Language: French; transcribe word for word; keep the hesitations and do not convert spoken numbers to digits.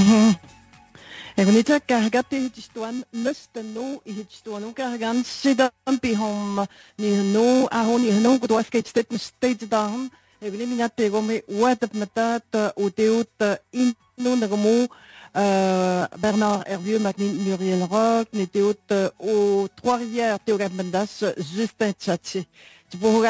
E kun itse kargatti hitistuan nöstenu hitistuan kargan sidan pihom ni no ahon ni no kudo skate state dan e kun minat te gomme wat metat uteut inu nagomu Bernard Hervieux, Muriel Roch, Nétéout, au Trois-Rivières, Théo Mendas, Justin Tchatché.